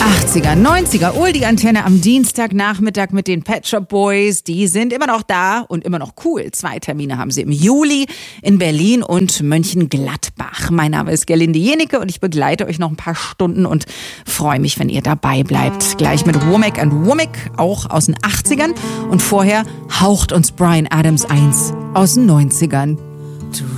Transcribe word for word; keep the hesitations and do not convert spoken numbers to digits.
achtziger, neunziger, Oldie-Antenne am Dienstagnachmittag mit den Pet Shop Boys. Die sind immer noch da und immer noch cool. Zwei Termine haben sie im Juli in Berlin und Mönchengladbach. Mein Name ist Gerlinde Jenike und ich begleite euch noch ein paar Stunden und freue mich, wenn ihr dabei bleibt. Gleich mit Womack and Womack, auch aus den achtzigern. Und vorher haucht uns Bryan Adams eins aus den neunzigern.